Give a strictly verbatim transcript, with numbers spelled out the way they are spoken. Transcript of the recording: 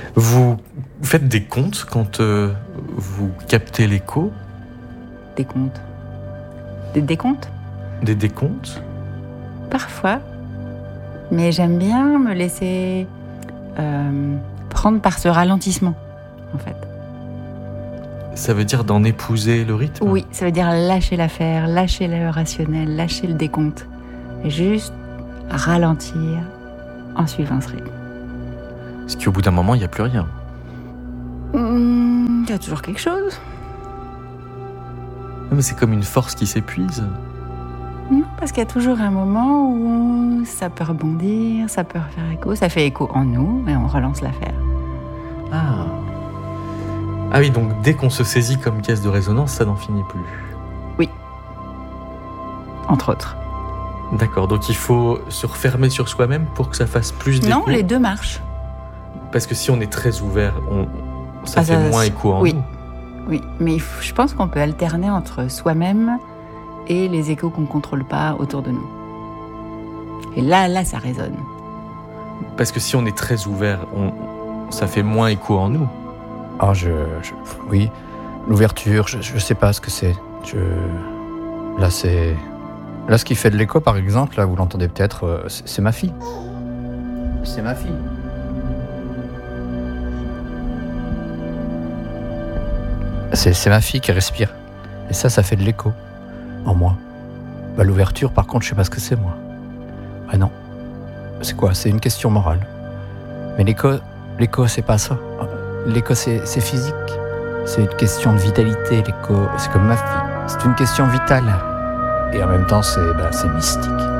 Vous faites des comptes quand euh, vous captez l'écho? Des comptes. Des décomptes? Des décomptes? Parfois. Mais j'aime bien me laisser euh, prendre par ce ralentissement, en fait. Ça veut dire d'en épouser le rythme? Oui, ça veut dire lâcher l'affaire, lâcher le rationnel, lâcher le décompte. Et juste ralentir en suivant ce rythme. Parce qu'au bout d'un moment, il n'y a plus rien. Il y a toujours quelque chose. Non, mais c'est comme une force qui s'épuise. Non, parce qu'il y a toujours un moment où ça peut rebondir, ça peut faire écho, ça fait écho en nous et on relance l'affaire. Ah. Ah oui, donc dès qu'on se saisit comme caisse de résonance, ça n'en finit plus. Oui. Entre autres. D'accord, donc il faut se refermer sur soi-même pour que ça fasse plus d'écho. Non, les deux marchent. Parce que si on est très ouvert, on, ça Ah, fait ça, moins écho en oui. nous. Oui, mais il faut- je pense qu'on peut alterner entre soi-même et les échos qu'on ne contrôle pas autour de nous. Et là, là, ça résonne. Parce que si on est très ouvert, on, ça fait moins écho en nous. Ah, je, je- oui, l'ouverture, je, je sais pas ce que c'est. Je, là, c'est, là, ce qui fait de l'écho, par exemple, là, vous l'entendez peut-être, euh, c'est, c'est ma fille. C'est ma fille. C'est, c'est ma fille qui respire. Et ça, ça fait de l'écho en moi. Bah, l'ouverture, par contre, je sais pas ce que c'est, moi. Ah non. C'est quoi? C'est une question morale. Mais l'écho, l'écho, c'est pas ça. L'écho, c'est, c'est physique. C'est une question de vitalité, l'écho. C'est comme ma fille. C'est une question vitale. Et en même temps, c'est, bah, c'est mystique.